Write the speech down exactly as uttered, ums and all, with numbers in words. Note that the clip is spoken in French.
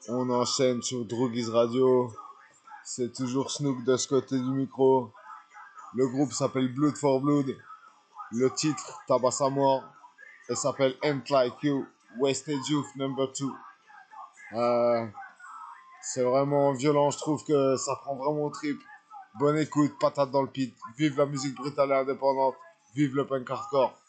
On enchaîne sur Droogies Radio. C'est toujours Snook de ce côté du micro. Le groupe s'appelle Blood for Blood. Le titre, Tabasse à mort. Et s'appelle Ain't Like You, Wasted Youth number two. Euh, c'est vraiment violent, je trouve que ça prend vraiment au trip. Bonne écoute, patate dans le pit. Vive la musique brutale et indépendante. Vive le punk hardcore.